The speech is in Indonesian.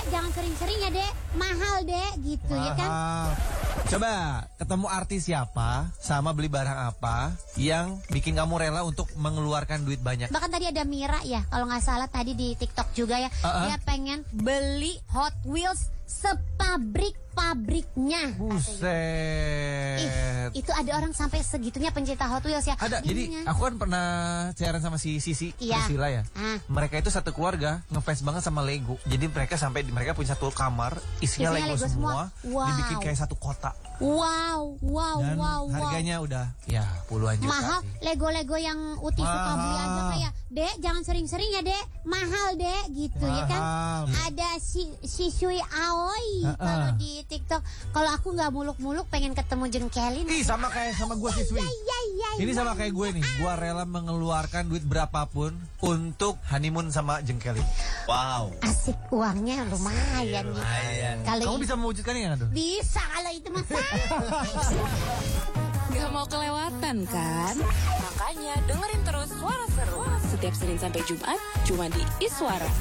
Dek, jangan sering-sering ya, Dek. Mahal, Dek, gitu ya kan. Coba ketemu artis siapa sama beli barang apa yang bikin kamu rela untuk mengeluarkan duit banyak? Bahkan tadi ada Mira ya, kalau nggak salah tadi di TikTok juga ya. Dia pengen beli Hot Wheels sepabrik-pabriknya. Buset. Itu ada orang sampai segitunya pencinta Hot Wheels ya. Ada, jadi aku kan pernah siaran sama si Sisi Priscilla ya. Mereka itu satu keluarga ngefans banget sama Lego. Jadi mereka punya satu kamar isinya Lego semua. Wow. Dibikin kayak satu kota. Wow. Dan harganya udah ya puluhan juta. Mahal. Sih. Lego-Lego yang Uti suka beli aja kayak, Dek jangan sering-sering ya, Dek. Mahal, Dek, gitu ya kan. Ada si Shui Aoi kalau di TikTok. Kalau aku nggak muluk-muluk pengen ketemu jengkelin. Ih, sama gue sih Shui. Ini sama kayak gue nih. Gue rela mengeluarkan duit berapapun untuk honeymoon sama jengkelin. Wow. Asik, uangnya lumayan. Kamu bisa mewujudkannya nggak tuh? Bisa kalau itu mas. Gak mau kelewatan kan? Makanya dengerin terus Suara Seru setiap Senin sampai Jumat cuma di Iswara.